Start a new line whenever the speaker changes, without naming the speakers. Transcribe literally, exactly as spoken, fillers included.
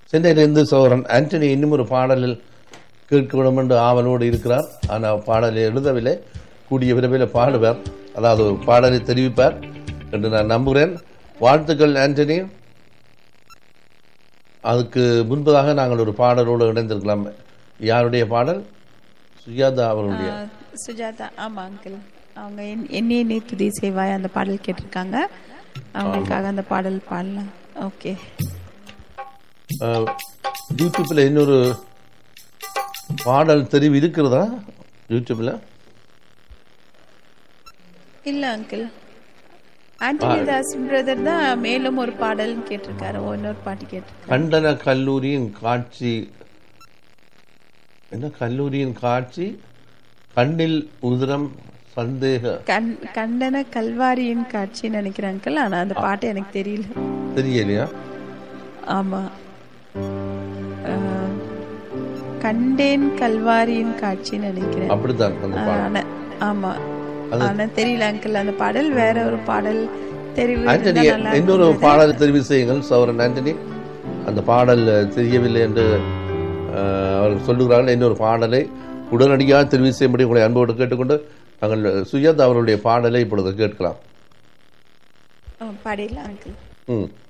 சென்னையிலிருந்து சோரன் ஆண்டனி இன்னும் ஒரு பாடலில் கேட்க வேண்டும் என்று ஆவலோடு இருக்கிறார். ஆனால் பாடலை எழுதவில்லை. கூடிய விரைவில் பாடுவார், அதாவது பாடலை தெரிவிப்பார் என்று நான் நம்புகிறேன். வாழ்த்துக்கள் ஆண்டனி. அதுக்கு முன்பதாக நாங்கள் ஒரு பாடலோடு இணைந்திருக்கலாம். யாருடைய பாடல்? சுஜாதா அவருடைய.
சுஜாதா, ஆமா அங்கிள். அவங்க என்னையே நீ துதி செய்வாய் அந்த பாடல் கேட்டிருக்காங்க. அவங்களுக்காக அந்த பாடல் பாடலாம். ஓகே.
யூடியூப்ல இன்னொரு பாடல் தெரிவு இருக்கிறதா? யூடியூப்ல
இல்ல அங்கிள். ஆண்டனி தாஸ் பிரதர் தான் மேலும் ஒரு பாடல் கேட்டிருக்காரு, இன்னொரு பாட்டு கேட்டிருக்காரு.
கண்டன கல்லூரியின் காட்சி, என்ன கல்லூரியின் காட்சி, கண்ணில் உதிரம் சந்தேக,
கண்டன கல்வாரியின் காட்சி நினைக்கிறேன் அங்கிள். ஆனா அந்த பாட்டு எனக்கு தெரியல.
தெரியலையா? ஆமா,
கண்டேன் கல்வாரியின் காட்சி நினைக்கிறேன்.
அப்படித்தான்.
ஆமா, ஆனா தெரியல அங்கிள். அந்த பாடல் வேற ஒரு பாடல் தெரிவு.
இன்னொரு பாடல் தெரிவு செய்யுங்கள் சௌரன் ஆண்டனி. அந்த பாடல் தெரியவில்லை என்று அவர்கள் சொல்லுகிறார்கள். இன்னொரு பாடலை உடனடியாக தெரிவு செய்யும்படி உங்களை அன்போடு கேட்டுக்கொண்டு நாங்கள் சுஜாதா அவர்களுடைய பாடலை இப்பொழுது கேட்கலாம்.
பாடிடலாம் அங்கிள்.
ம்